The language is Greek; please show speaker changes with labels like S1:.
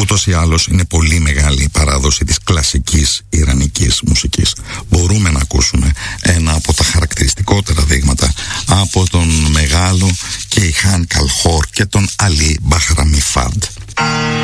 S1: Ούτως ή άλλως είναι πολύ μεγάλη η παράδοση της κλασικής ιρανικής μουσικής. Μπορούμε να ακούσουμε ένα από τα χαρακτηριστικότερα δείγματα από τον μεγάλο Κέιχαν Καλχόρ και τον Αλή Μπαχράμι Φαντ.